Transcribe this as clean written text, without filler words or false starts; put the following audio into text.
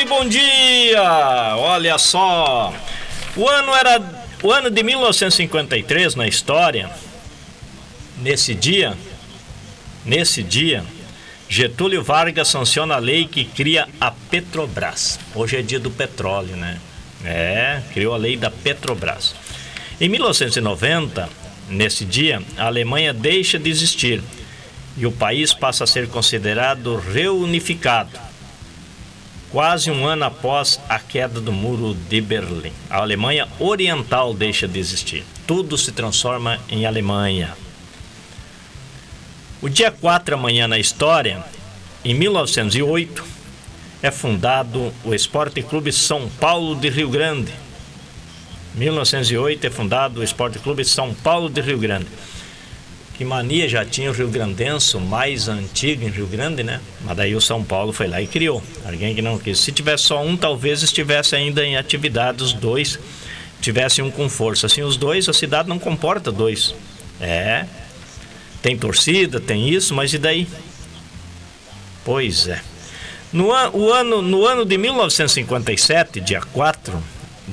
bom dia! Olha só, o ano de 1953 na história. Nesse dia, Getúlio Vargas sanciona a lei que cria a Petrobras. Hoje é dia do petróleo, né? Criou a lei da Petrobras. Em 1990, nesse dia, a Alemanha deixa de existir e o país passa a ser considerado reunificado, quase um ano após a queda do Muro de Berlim. A Alemanha Oriental deixa de existir. Tudo se transforma em Alemanha. O dia 4 amanhã na história, em 1908, é fundado o Esporte Clube São Paulo de Rio Grande. 1908 é fundado o Esporte Clube São Paulo de Rio Grande. Que mania já tinha o Rio Grandense, o mais antigo em Rio Grande, né? Mas daí o São Paulo foi lá e criou. Alguém que não quis. Se tivesse só um, talvez estivesse ainda em atividade. Os dois tivessem um com força. Assim, os dois, a cidade não comporta dois. Tem torcida, tem isso, mas e daí? Pois é. No ano de 1957, dia 4